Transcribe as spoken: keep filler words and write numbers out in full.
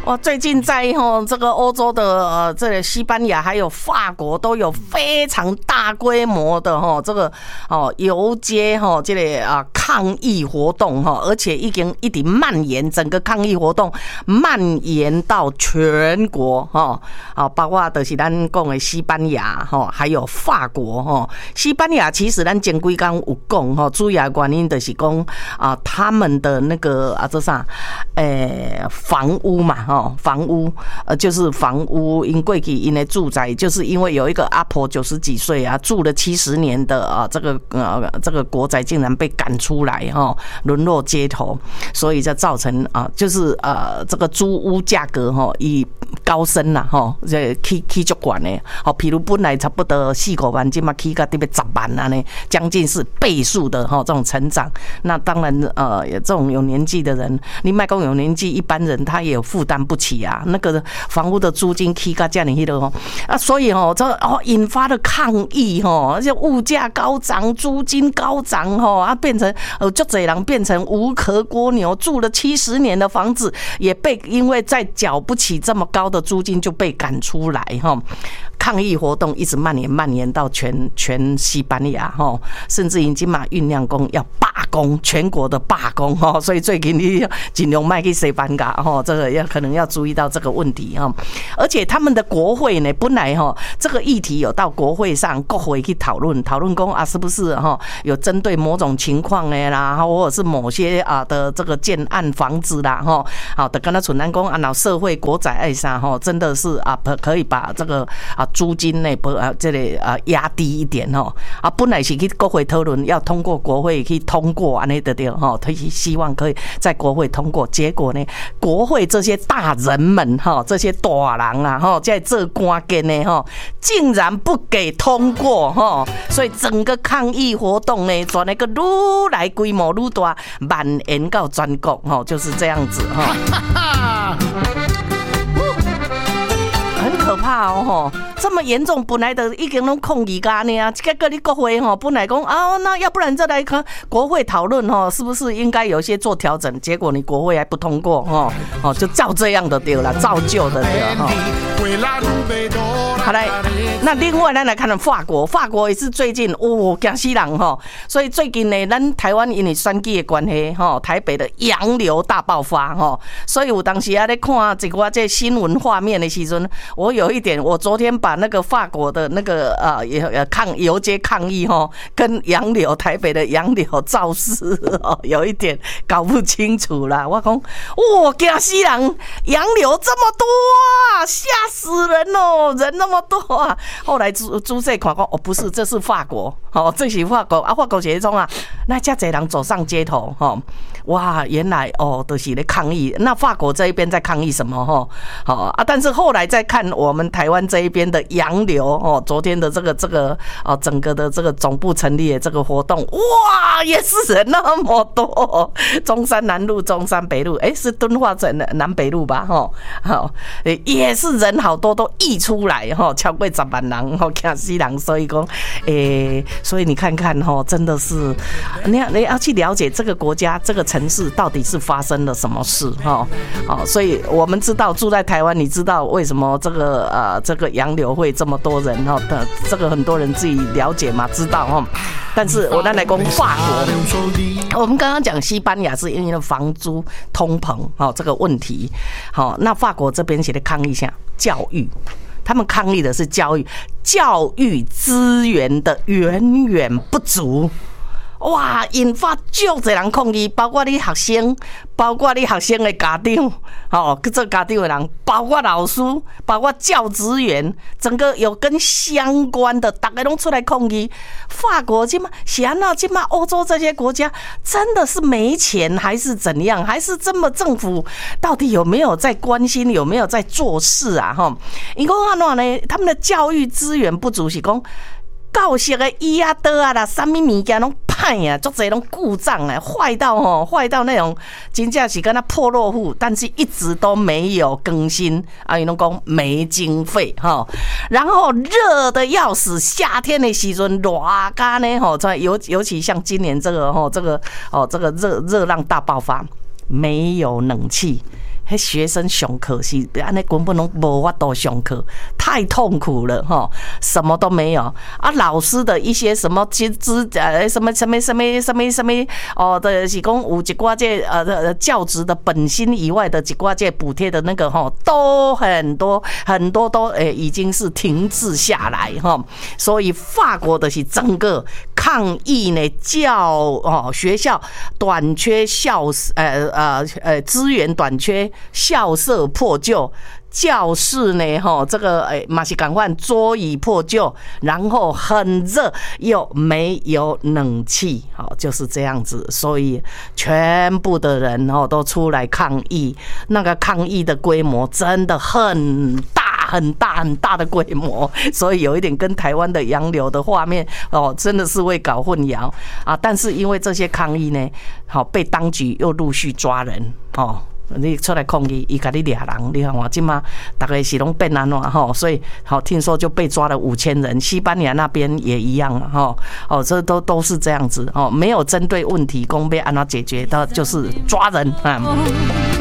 我最近在吼这个欧洲的呃这个西班牙还有法国都有非常大规模的吼这个哦游街吼这个啊抗议活动哈，而且已经一直蔓延，整个抗议活动蔓延到全国哈啊，包括就是咱讲的西班牙哈，还有法国哈。西班牙其实咱前几天有讲哈，主要原因就是讲啊他们的那个啊这啥诶房屋嘛哈。房屋呃，就是房屋，因过去因的住宅，就是因为有一个阿婆九十几岁啊，住了七十年的啊，这个呃这个国宅竟然被赶出来哈，沦落街头，所以就造成啊，就是呃这个租屋价格哈以高升啦哈，这起起足管呢，好，譬如本来差不多四五万，今嘛起到特别十万啊呢，将近是倍数的哈这种成长。那当然呃，这种有年纪的人，你卖讲有年纪，一般人他也有负担不起啊，那个房屋的租金起到这样的哦啊，所以哦，这哦引发了抗议哦，而且物价高涨，租金高涨哦啊，变成呃，就这人变成无壳蜗牛，住了七十年的房子也被因为再缴不起这么高的租金就被赶出来哈。抗议活动一直蔓延蔓延到全全西班牙哈，甚至已经嘛酝酿工要罢工，全国的罢工哈，所以最近你尽量卖去西班牙哈，这个要可能要注意到这个问题哈。而且他们的国会呢，本来哈这个议题有到国会上，国会去讨论讨论工啊，是不是哈有针对某种情况的啦，或者是某些啊的这个建案房子啦哈，好的跟他纯南公啊，老社会国宅爱上哈，真的是啊可以把这个啊。租金呢不啊这里啊压低一点哦啊，本来是去国会讨论，要通过国会去通过安尼的对哈，他希望可以在国会通过，结果呢，国会这些大人们哈，这些大人啊哈，在这关键呢哈，竟然不给通过哈，所以整个抗议活动呢，转那个愈来规模愈大，蔓延到全国哈，就是这样子哈。很可怕哦，这么严重，本来的已经拢抗议噶呢，结果你国会吼本来讲啊，那要不然再来看国会讨论吼，是不是应该有些做调整？结果你国会还不通过吼，哦，就照这样的对了，照旧的对了哈。好来，那另外咱来看法国，法国也是最近哦，惊死人哈，所以最近呢，咱台湾因为选举的关系哈，台北的洋流大爆发哈，所以我当时啊在看一个这新闻画面的时阵。我有一点，我昨天把那个法国的那个呃也抗游街抗议哈，跟洋流台北的洋流造势哦，有一点搞不清楚啦。我讲哇，惊死人，洋流这么多啊，吓死人哦，人那么多啊。后来朱朱世看讲哦，不是，这是法国哦，这是法国啊，法国是那种啊，那这些人走上街头哈，哇，原来哦都是在抗议。那法国这一边在抗议什么哈？好啊，但是后来再看。我们台湾这一边的洋流哦，昨天的这个这个哦，整个的这个总部成立的这个活动，哇，也是人那么多，中山南路、中山北路，哎，是敦化城南北路吧？哈，好，也是人好多都溢出来哈，超过十万人，哈，惊死人，所以讲，诶，所以你看看哈，真的是，你要你要去了解这个国家、这个城市到底是发生了什么事哈，好，所以我们知道住在台湾，你知道为什么这个。这个呃，这个洋流会这么多人哈，这个很多人自己了解嘛，知道哈。但是我再来讲法国，我们刚刚讲西班牙是因为房租通膨哈这个问题，好，那法国这边写的抗议下教育。他们抗议的是教育，教育资源的远远不足。哇！引发足侪人抗议，包括你学生，包括你学生的家长，哦，做家长的人，包括老师，包括教职员，整个有跟相关的，大家拢出来抗议。法国今嘛，是安那今嘛，欧洲这些国家真的是没钱，还是怎样？还是这么政府到底有没有在关心，有没有在做事啊？哈，因讲安怎呢？他们的教育资源不足，是讲。教室的椅啊、桌啊啦，什么物件拢歹啊，足侪拢故障啊，坏到吼，坏到那种真正是跟他破落户，但是一直都没有更新啊，伊拢讲没经费哈。然后热的要死，夏天的时阵热干呢吼，尤尤其像今年这个吼，这个哦这个热热浪大爆发，没有冷气。 迄学生上课是安尼根本拢无法度上课，太痛苦了哈，什么都没有啊。老师的一些什么资资呃什么什么什么什么什么哦的是讲有一寡这呃教职的本薪以外的一寡这补贴的那个哈，都很多很多都诶已经是停滞下来哈。所以法国的是整个抗议呢，教哦学校短缺校呃呃呃资源短缺。校舍破旧，教室呢？哈，这个诶，马西赶快桌椅破旧，然后很热，又没有冷气，好，就是这样子。所以全部的人哦都出来抗议，那个抗议的规模真的很大。很大很大的规模，所以有一点跟台湾的洋流的画面哦，真的是会搞混淆啊。但是因为这些抗议呢，好被当局又陆续抓人哦。你出来抗议，伊甲你掠人，你看我今嘛大概是拢变安怎吼，所以好听说就被抓了五千人，西班牙那边也一样哈，哦，这都都是这样子哦，没有针对问题，公被安怎解决的，就是抓人啊。